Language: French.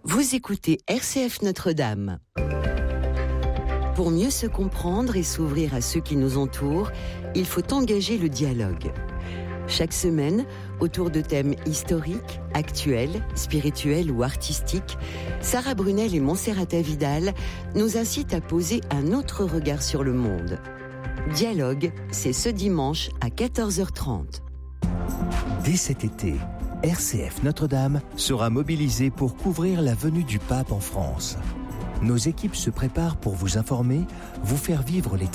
Vous écoutez RCF Notre-Dame. Pour mieux se comprendre et s'ouvrir à ceux qui nous entourent, il faut engager le dialogue. Chaque semaine, autour de thèmes historiques, actuels, spirituels ou artistiques, Sarah Brunel et Monserrata Vidal nous incitent à poser un autre regard sur le monde. Dialogue, c'est ce dimanche à 14h30. Dès cet été, RCF Notre-Dame sera mobilisée pour couvrir la venue du pape en France. Nos équipes se préparent pour vous informer, vous faire vivre les